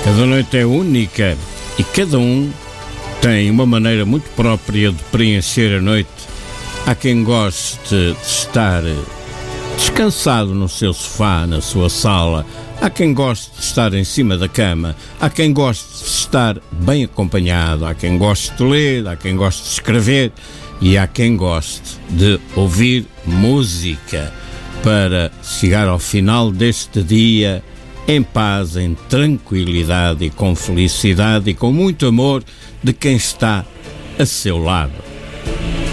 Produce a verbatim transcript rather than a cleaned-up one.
Cada noite é única e cada um tem uma maneira muito própria de preencher a noite. Há quem goste de estar descansado no seu sofá, na sua sala. Há quem goste de estar em cima da cama. Há quem goste de estar bem acompanhado. Há quem goste de ler. Há quem goste de escrever. E há quem goste de ouvir música para chegar ao final deste dia em paz, em tranquilidade e com felicidade e com muito amor de quem está a seu lado.